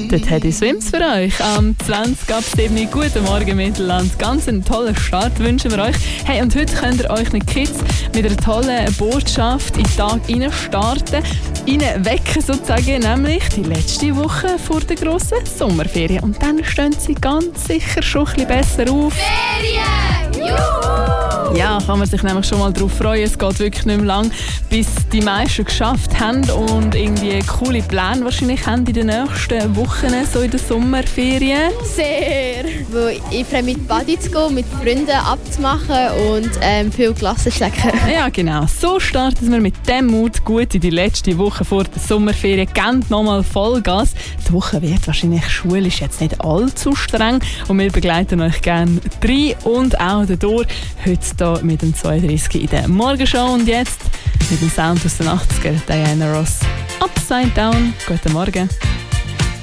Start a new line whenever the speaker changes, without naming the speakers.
Der Teddy Swims für euch. Am 20 ab 7. Guten Morgen Mittelland. Ganz einen tollen Start wünschen wir euch. Hey, und heute könnt ihr euch mit Kids mit einer tollen Botschaft in den Tag starten, wecken sozusagen, nämlich die letzte Woche vor der grossen Sommerferien. Und dann stehen sie ganz sicher schon ein bisschen besser auf.
Ferien! Juhu!
Ja, kann man sich nämlich schon mal darauf freuen. Es geht wirklich nicht mehr lang, bis die meisten geschafft haben und irgendwie coole Pläne wahrscheinlich haben in den nächsten Wochen, so in den Sommerferien.
Sehr! Weil ich freue mich, Body zu gehen, mit Freunden abzumachen und viel Glasse zu schlecken.
Ja, genau. So starten wir mit dem Mut gut in die letzte Woche vor der Sommerferien. Gebt nochmal Vollgas. Die Woche wird wahrscheinlich schulisch jetzt nicht allzu streng und wir begleiten euch gerne rein und auch dadurch. Heute hier mit dem 32 in der Morgenshow und jetzt mit dem Sound aus den 80er, Diana Ross. Upside Down. Guten Morgen.